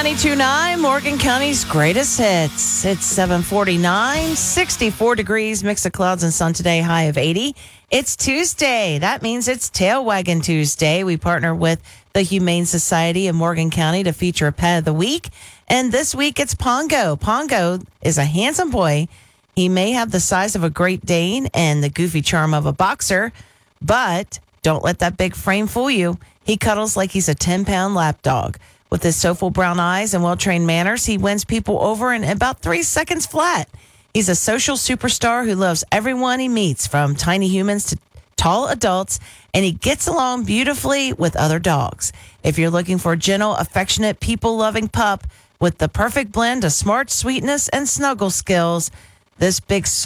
92.9, Morgan County's greatest hits. It's 7:49, 64 degrees, mix of clouds and sun today, high of 80. It's Tuesday. That means it's Tail Wagging Tuesday. We partner with the Humane Society of Morgan County to feature a pet of the week. And this week it's Pongo. Pongo is a handsome boy. He may have the size of a Great Dane and the goofy charm of a boxer, but don't let that big frame fool you. He cuddles like he's a 10-pound lap dog. With his soulful brown eyes and well-trained manners, he wins people over in about 3 seconds flat. He's a social superstar who loves everyone he meets, from tiny humans to tall adults, and he gets along beautifully with other dogs. If you're looking for a gentle, affectionate, people-loving pup with the perfect blend of smart, sweetness, and snuggle skills, this big